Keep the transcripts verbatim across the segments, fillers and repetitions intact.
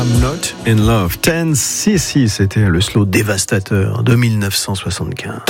I'm not in love. ten C C, c'était le slow dévastateur de dix-neuf cent soixante-quinze.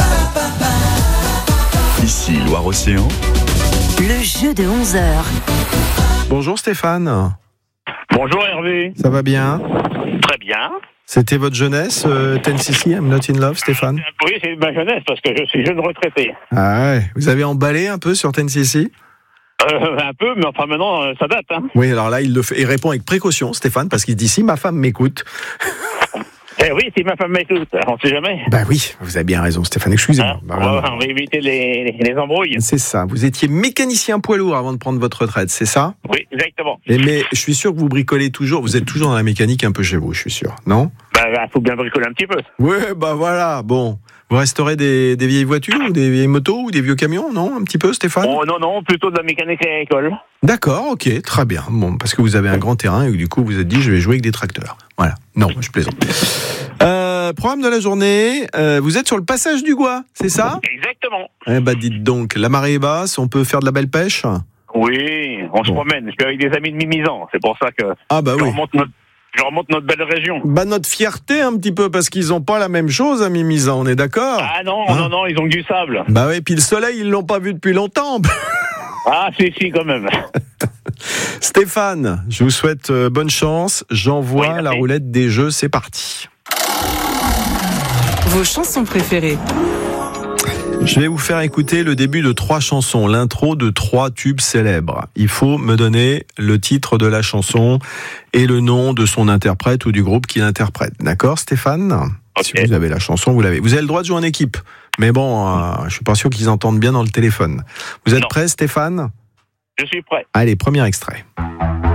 Ici Loire-Océan. Le jeu de onze heures. Bonjour Stéphane. Bonjour Hervé. Ça va bien? Très bien. C'était votre jeunesse, euh, ten C C, I'm not in love, Stéphane? Oui, c'est ma jeunesse parce que je suis jeune retraité. Ah ouais, vous avez emballé un peu sur ten C C? Euh, un peu, mais enfin maintenant, euh, ça date. Hein. Oui, alors là, il, le fait, il répond avec précaution, Stéphane, parce qu'il dit si ma femme m'écoute. Eh oui, si ma femme m'écoute, on ne sait jamais. Bah oui, vous avez bien raison, Stéphane, excusez-moi. Hein, Bah, on, va, on va éviter les, les embrouilles. c'est ça, vous étiez mécanicien poids lourd avant de prendre votre retraite, c'est ça? Oui, exactement. Et mais je suis sûr que vous bricolez toujours, vous êtes toujours dans la mécanique un peu chez vous, je suis sûr, non? Bah, bah, faut bien bricoler un petit peu. Oui, bah voilà, bon. Vous restaurez des, des vieilles voitures, ou des vieilles motos, ou des vieux camions, non? Un petit peu, Stéphane? Oh non, non, plutôt de la mécanique agricole. D'accord, ok, très bien. Bon, parce que vous avez un grand terrain et que du coup vous vous êtes dit je vais jouer avec des tracteurs. Voilà. Non, je plaisante. Euh, programme de la journée, euh, vous êtes sur le passage du Gois, c'est ça? Exactement. Eh bah dites donc, la marée est basse, on peut faire de la belle pêche? Oui, on se Bon. promène. Je suis avec des amis de Mimizan. C'est pour ça que Ah bah je, oui. remonte notre, je remonte notre belle région. Bah notre fierté un petit peu, parce qu'ils n'ont pas la même chose à Mimizan, on est d'accord? Ah non, Hein? non, non, ils ont que du sable. Bah oui, puis le soleil, ils l'ont pas vu depuis longtemps. Ah, si, si, quand même. Stéphane, je vous souhaite euh, bonne chance. J'envoie Oui, merci. la roulette des jeux, c'est parti. Vos chansons préférées. Je vais vous faire écouter le début de trois chansons, l'intro de trois tubes célèbres. Il faut me donner le titre de la chanson et le nom de son interprète ou du groupe qui l'interprète. D'accord, Stéphane? Ok. Si vous avez la chanson, vous l'avez. Vous avez le droit de jouer en équipe. Mais bon, euh, je suis pas sûr qu'ils entendent bien dans le téléphone. Vous êtes Non. prêt, Stéphane? Je suis prêt. Allez, premier extrait.